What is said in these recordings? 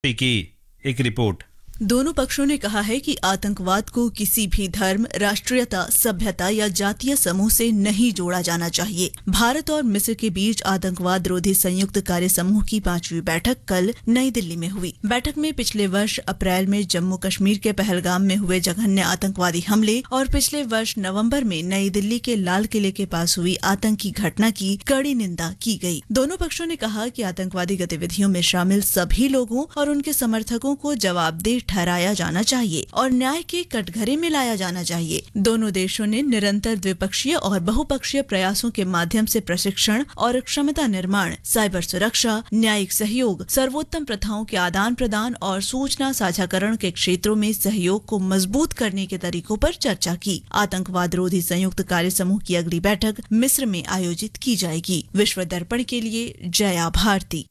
की एक रिपोर्ट। दोनों पक्षों ने कहा है कि आतंकवाद को किसी भी धर्म, राष्ट्रीयता, सभ्यता या जातीय समूह से नहीं जोड़ा जाना चाहिए। भारत और मिस्र के बीच आतंकवाद रोधी संयुक्त कार्य समूह की 5वीं बैठक कल नई दिल्ली में हुई। बैठक में पिछले वर्ष अप्रैल में जम्मू कश्मीर के पहलगाम में हुए जघन्य आतंकवादी हमले और पिछले वर्ष नवंबर में नई दिल्ली के लाल किले के पास हुई आतंकी घटना की कड़ी निंदा की गई। दोनों पक्षों ने कहा कि आतंकवादी गतिविधियों में शामिल सभी लोगों और उनके समर्थकों को जवाबदेह ठहराया जाना चाहिए और न्याय के कटघरे में लाया जाना चाहिए। दोनों देशों ने निरंतर द्विपक्षीय और बहुपक्षीय प्रयासों के माध्यम से प्रशिक्षण और क्षमता निर्माण, साइबर सुरक्षा, न्यायिक सहयोग, सर्वोत्तम प्रथाओं के आदान प्रदान और सूचना साझाकरण के क्षेत्रों में सहयोग को मजबूत करने के तरीकों पर चर्चा की। आतंकवाद रोधी संयुक्त कार्य समूह की अगली बैठक मिस्र में आयोजित की जाएगी। विश्व दर्पण के लिए जया भारती।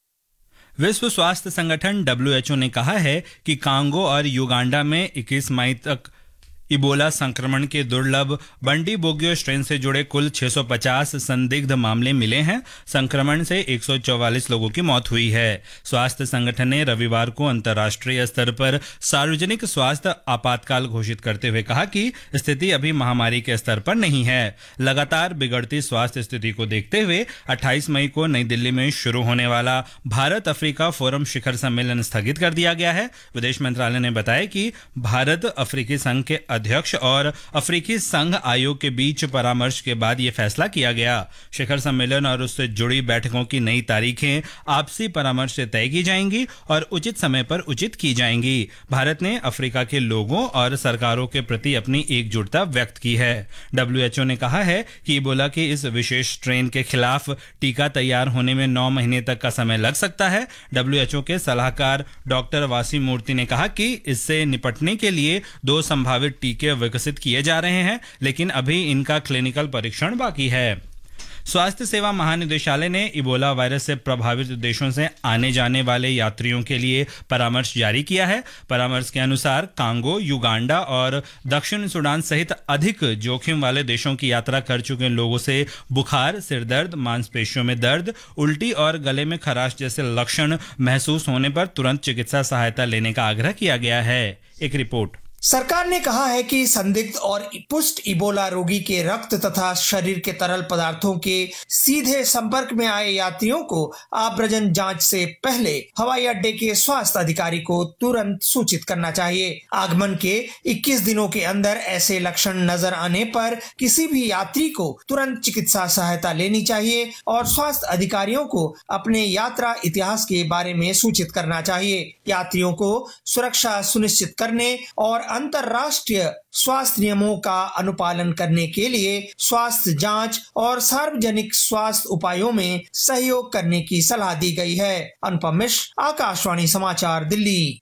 विश्व स्वास्थ्य संगठन WHO ने कहा है कि कांगो और युगांडा में 21 मई तक इबोला संक्रमण के दुर्लभ बंडीबोगियो स्ट्रेन से जुड़े कुल 650 संदिग्ध मामले मिले हैं। संक्रमण से 144 लोगों की मौत हुई है। स्वास्थ्य संगठन ने रविवार को अंतर्राष्ट्रीय स्तर पर सार्वजनिक स्वास्थ्य आपातकाल घोषित करते हुए कहा कि स्थिति अभी महामारी के स्तर पर नहीं है। लगातार बिगड़ती स्वास्थ्य स्थिति को देखते हुए 28 मई को नई दिल्ली में शुरू होने वाला भारत अफ्रीका फोरम शिखर सम्मेलन स्थगित कर दिया गया है। विदेश मंत्रालय ने बताया कि भारत अफ्रीकी संघ के अध्यक्ष और अफ्रीकी संघ आयोग के बीच परामर्श के बाद यह फैसला किया गया। शिखर सम्मेलन और उससे जुड़ी बैठकों की नई तारीखें आपसी परामर्श से तय की जाएंगी और उचित समय पर उचित की जाएंगी। भारत ने अफ्रीका के लोगों और सरकारों के प्रति अपनी एकजुटता व्यक्त की है। WHO ने कहा है कि इबोला के इस विशेष स्ट्रेन के खिलाफ टीका तैयार होने में 9 महीने तक का समय लग सकता है। WHO के सलाहकार डॉक्टर वासी मूर्ति ने कहा कि इससे निपटने के लिए 2 संभावित टीके विकसित किए जा रहे हैं, लेकिन अभी इनका क्लिनिकल परीक्षण बाकी है। स्वास्थ्य सेवा महानिदेशालय ने इबोला वायरस से प्रभावित देशों से आने जाने वाले यात्रियों के लिए परामर्श जारी किया है। परामर्श के अनुसार कांगो, युगांडा और दक्षिण सूडान सहित अधिक जोखिम वाले देशों की यात्रा कर चुके लोगों से बुखार, सिरदर्द, मांसपेशियों में दर्द, उल्टी और गले में खराश जैसे लक्षण महसूस होने पर तुरंत चिकित्सा सहायता लेने का आग्रह किया गया है। एक रिपोर्ट। सरकार ने कहा है कि संदिग्ध और पुष्ट इबोला रोगी के रक्त तथा शरीर के तरल पदार्थों के सीधे संपर्क में आए यात्रियों को आव्रजन जांच से पहले हवाई अड्डे के स्वास्थ्य अधिकारी को तुरंत सूचित करना चाहिए। आगमन के 21 दिनों के अंदर ऐसे लक्षण नजर आने पर किसी भी यात्री को तुरंत चिकित्सा सहायता लेनी चाहिए और स्वास्थ्य अधिकारियों को अपने यात्रा इतिहास के बारे में सूचित करना चाहिए। यात्रियों को सुरक्षा सुनिश्चित करने और अंतर्राष्ट्रीय स्वास्थ्य नियमों का अनुपालन करने के लिए स्वास्थ्य जांच और सार्वजनिक स्वास्थ्य उपायों में सहयोग करने की सलाह दी गई है। अनुपम मिश्र, आकाशवाणी समाचार, दिल्ली।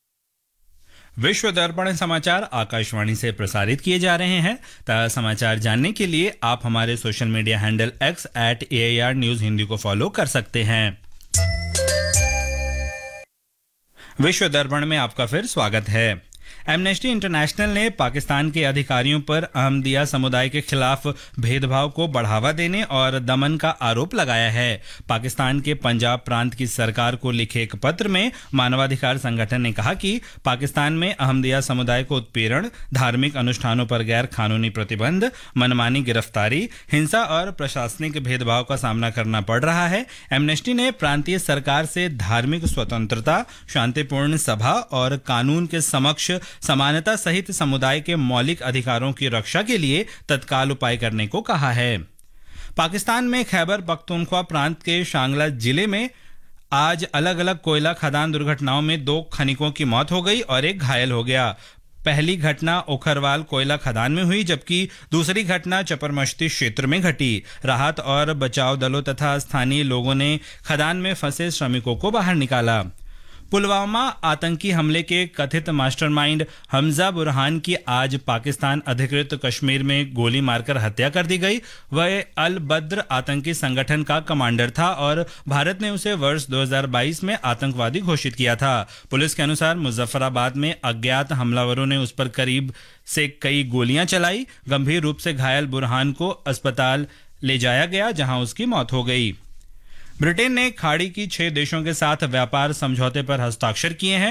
विश्व दर्पण समाचार आकाशवाणी से प्रसारित किए जा रहे हैं। ताज़ा समाचार जानने के लिए आप हमारे social media handle X @AIR News Hindi को फॉलो कर सकते हैं। विश्व दर्पण में आपका फिर स्वागत है। एमनेस्टी इंटरनेशनल ने पाकिस्तान के अधिकारियों पर अहमदिया समुदाय के खिलाफ भेदभाव को बढ़ावा देने और दमन का आरोप लगाया है। पाकिस्तान के पंजाब प्रांत की सरकार को लिखे एक पत्र में मानवाधिकार संगठन ने कहा कि पाकिस्तान में अहमदिया समुदाय को उत्पीड़न, धार्मिक अनुष्ठानों पर गैर कानूनी प्रतिबंध, मनमानी गिरफ्तारी, हिंसा और प्रशासनिक भेदभाव का सामना करना पड़ रहा है। एमनेस्टी ने प्रांतीय सरकार से धार्मिक स्वतंत्रता, शांतिपूर्ण सभा और कानून के समक्ष समानता सहित समुदाय के मौलिक अधिकारों की रक्षा के लिए तत्काल उपाय करने को कहा है। पाकिस्तान में खैबर पख्तूनख्वा प्रांत के शांगला जिले में आज अलग अलग कोयला खदान दुर्घटनाओं में 2 खनिकों की मौत हो गई और 1 घायल हो गया। पहली घटना ओखरवाल कोयला खदान में हुई, जबकि दूसरी घटना चपरमश्ती क्षेत्र में घटी। राहत और बचाव दलों तथा स्थानीय लोगों ने खदान में फंसे श्रमिकों को बाहर निकाला। पुलवामा आतंकी हमले के कथित मास्टरमाइंड हमजा बुरहान की आज पाकिस्तान अधिकृत कश्मीर में गोली मारकर हत्या कर दी गई। वह अल बद्र आतंकी संगठन का कमांडर था और भारत ने उसे वर्ष 2022 में आतंकवादी घोषित किया था। पुलिस के अनुसार मुजफ्फराबाद में अज्ञात हमलावरों ने उस पर करीब से कई गोलियां चलाई। गंभीर रूप से घायल बुरहान को अस्पताल ले जाया गया, जहां उसकी मौत हो गई। ब्रिटेन ने खाड़ी की 6 देशों के साथ व्यापार समझौते पर हस्ताक्षर किए हैं।